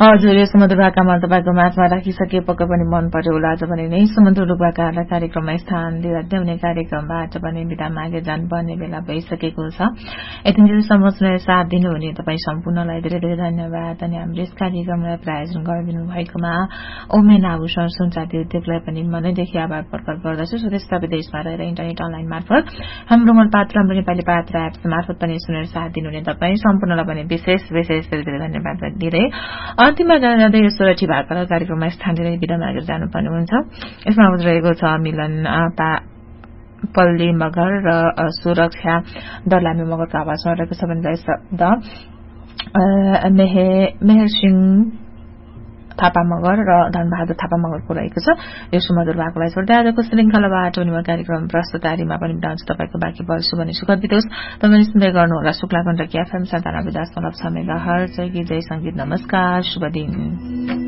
हजुर यो सुमधुर भाकामा तपाईको माझमा राखिसके पक्कै पनि मन पर्यो होला। आज भने नै सुमधुर भाकालाई कार्यक्रममा स्थान दिँदै हुने कार्यक्रमबाट पनि बिदा मागे जानुपर्ने बेला भइसकेको छ। यतिन्जेलसम्म सुनेर साथ दिनुहुने तपाईँ सम्पूर्णलाई धेरै धेरै धन्यवाद। अनि हाम्रो यस कार्यक्रमलाई प्रायोजन गरिदिनु भएकोमा ओमेन आभूषण सुनचाँदी उद्योगलाई पनि मनैदेखि आभार प्रकट गर्दछु। स्वदेशका विदेशमा रहेर इन्टरनेट अनलाइन मार्फत हाम्रो पात्र हाम्रो नेपाली पात्र एप्स मार्फत पनि सुनेर साथ दिनुहुने तपाईँ सम्पूर्णलाई पनि विशेष धेरै धेरै धन्यवाद दिँदै अन्तिममा जाँदै यो सोरठी भाकालाई कार्यक्रममा स्थान दिँदै बिदा मागेर जानुपर्ने हुन्छ। यसमा रहेको छ मिलन पल्ली मगर र सुरक्षा दलामी मगरको आवाजमा रहेको छ भने शब्द मेहर सिंह थापा मगर र धनबहादुर थापा मगरको रहेको छ। यो सुमधुर भाकालाई छोड्दै आजको श्रृंखलाबाट उनीमा कार्यक्रम प्रस्तुतारीमा पनि बिताउँछु। तपाईँको बाँकी पल शुभ अनि सुखद बितोस्। तपाईले सुन्दै गर्नुहोला शुक्ला कण्ठकी FM 97.6 मेगाहर्ज। जय गीत जय संगीत। नमस्कार, शुभ दिन।